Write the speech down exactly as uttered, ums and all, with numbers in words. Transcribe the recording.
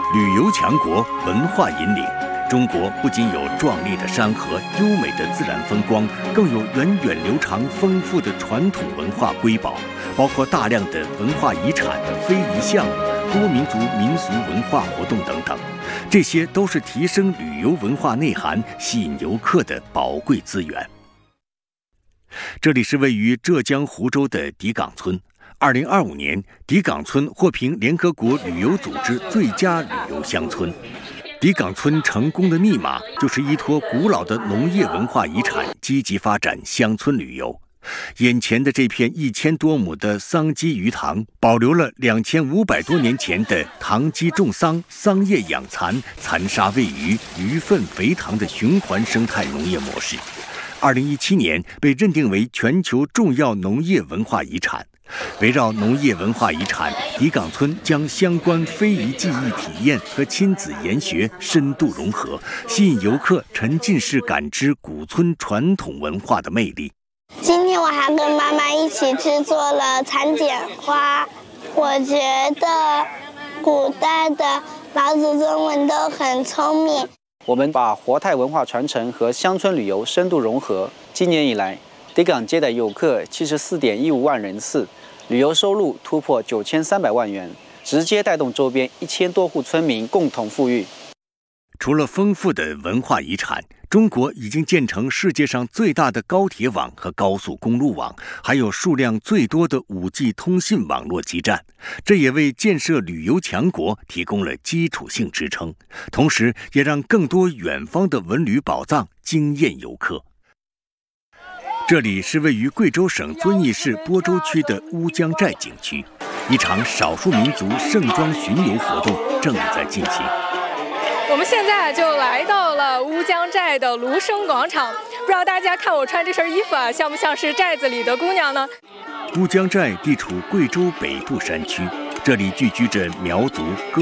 旅游强国，文化引领。中国不仅有壮丽的山河、优美的自然风光，更有源远流长、丰富的传统文化瑰宝，包括大量的文化遗产、非遗项目、多民族民俗文化活动等等。这些都是提升旅游文化内涵、吸引游客的宝贵资源。这里是位于浙江湖州的迪岗村。二零二五年，迪岗村获评联合国旅游组织最佳旅游乡村。迪岗村成功的密码就是依托古老的农业文化遗产，积极发展乡村旅游。眼前的这片一千多亩的桑基鱼塘，保留了两千五百多年前的塘基种桑、桑叶养蚕、蚕沙喂鱼、鱼粪肥塘的循环生态农业模式。二零一七年被认定为全球重要农业文化遗产。围绕农业文化遗产，迪岗村将相关非遗技艺体验和亲子研学深度融合，吸引游客沉浸式感知古村传统文化的魅力。 今天我还跟妈妈一起制作了蚕茧花。我觉得古代的老子尊们都很聪明。 我们把活态文化传承和乡村旅游深度融合。今年以来，迪岗接待游客七十四点一五万人次，旅游收入突破九千三百万元，直接带动周边一千多户村民共同富裕。 除了丰富的文化遗产，中国已经建成世界上最大的高铁网和高速公路网，还有数量最多的 五 G 通信网络基站，这也为建设旅游强国提供了基础性支撑，同时也让更多远方的文旅宝藏惊艳游客。这里是位于贵州省遵义市播州区的乌江寨景区，一场少数民族盛装巡游活动正在进行。 我们现在就来到了乌江寨的芦笙广场，不知道大家看我穿这身衣服啊，像不像是寨子里的姑娘呢？ 乌江寨地处贵州北部山区，这里聚居着苗族、